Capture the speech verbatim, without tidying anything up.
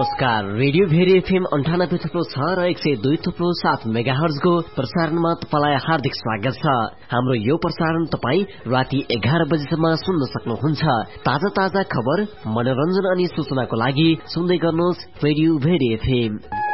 नमस्कार। Radio very FM अन्ठानब्बे थुप्रो छ र एक सय दुई थुप्रो सात मेगाहर्जको प्रसारणमा तपाईलाई हार्दिक स्वागत छ। हाम्रो यो प्रसारण तपाई राति एघार बजेसम्म सुन्न सक्नुहुन्छ। ताजा ताजा खबर, मनोरञ्जन अनि सूचनाको लागि सुन्दै गर्नुहोस् रेडियो भेरी एफएम।